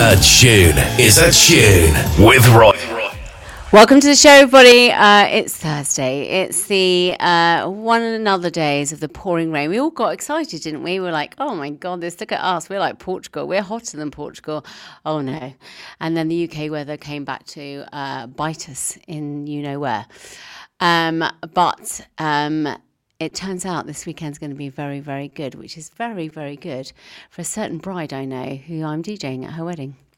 A tune is a tune with Roy. Welcome to the show, everybody. It's Thursday. It's the one another days of the pouring rain. We all got excited, didn't we? We were like, oh my God, look at us. We're like Portugal. We're hotter than Portugal. Oh no. And then the UK weather came back to bite us in you-know-where. But it turns out this weekend's going to be very, very good, which is very, very good for a certain bride I know who I'm DJing at her wedding.